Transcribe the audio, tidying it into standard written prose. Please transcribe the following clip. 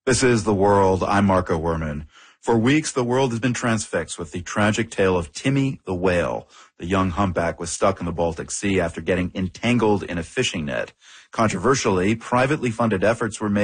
This is The World. I'm Marco Werman. For weeks, the world has been transfixed with the tragic tale of Timmy the whale. The young humpback was stuck in the Baltic Sea after getting entangled in a fishing net. Controversially, privately funded efforts were made